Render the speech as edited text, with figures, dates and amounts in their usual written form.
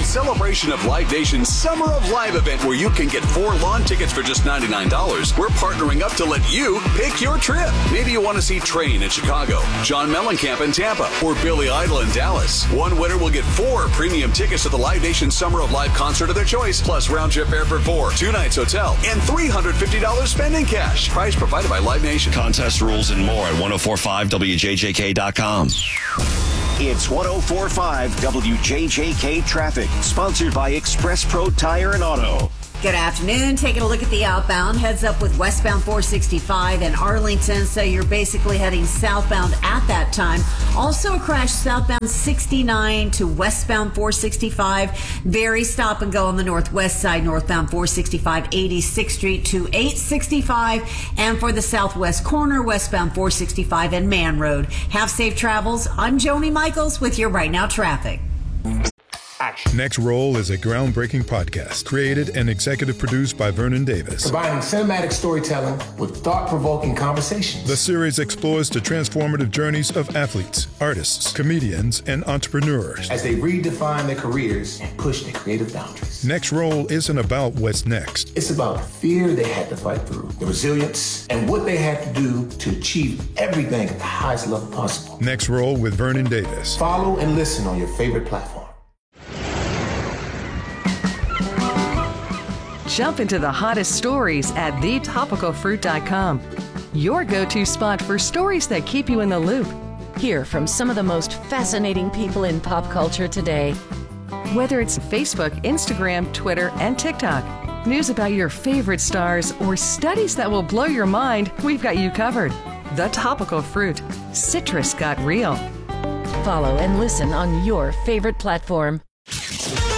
celebration of Live Nation's Summer of Live event where you can get 4 lawn tickets for just $99. We're partnering up to let you pick your trip. Maybe you want to see Train in Chicago, John Mellencamp in Tampa, or Billy Idol in Dallas. One winner will get 4 premium tickets to the Live Nation Summer of Live concert of their choice, plus round-trip fare for 4, 2 nights hotel, and $350 spending cash. Price provided by Live Nation. Contest rules and more at 1045wjjk.com. It's 104.5 WJJK Traffic, sponsored by Express Pro Tire and Auto. Good afternoon. Taking a look at the outbound. Heads up with westbound 465 in Arlington, so you're basically heading southbound at that time. Also a crash southbound 69 to westbound 465. Very stop and go on the northwest side, northbound 465, 86th Street to 865. And for the southwest corner, westbound 465 and Man Road. Have safe travels. I'm Joni Michaels with your Right Now traffic. Action. Next Roll is a groundbreaking podcast created and executive produced by Vernon Davis. Combining cinematic storytelling with thought-provoking conversations. The series explores the transformative journeys of athletes, artists, comedians, and entrepreneurs as they redefine their careers and push their creative boundaries. Next Roll isn't about what's next. It's about the fear they had to fight through, the resilience, and what they had to do to achieve everything at the highest level possible. Next Roll with Vernon Davis. Follow and listen on your favorite platform. Jump into the hottest stories at thetopicalfruit.com. Your go-to spot for stories that keep you in the loop. Hear from some of the most fascinating people in pop culture today. Whether it's Facebook, Instagram, Twitter, and TikTok, news about your favorite stars, or studies that will blow your mind, we've got you covered. The Topical Fruit. Citrus got real. Follow and listen on your favorite platform.